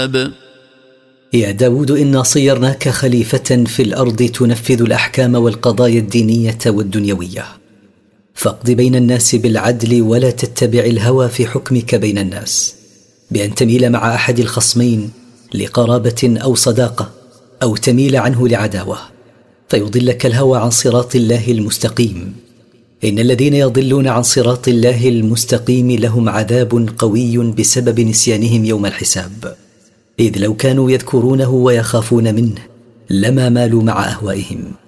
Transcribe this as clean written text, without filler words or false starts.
يا داود إنا صيرناك خليفة في الأرض تنفذ الأحكام والقضايا الدينية والدنيوية، فاقض بين الناس بالعدل ولا تتبع الهوى في حكمك بين الناس، بأن تميل مع أحد الخصمين لقرابة أو صداقة، أو تميل عنه لعداوة فيضلك الهوى عن صراط الله المستقيم. إن الذين يضلون عن صراط الله المستقيم لهم عذاب قوي بسبب نسيانهم يوم الحساب، إذ لو كانوا يذكرونه ويخافون منه لما مالوا مع أهوائهم.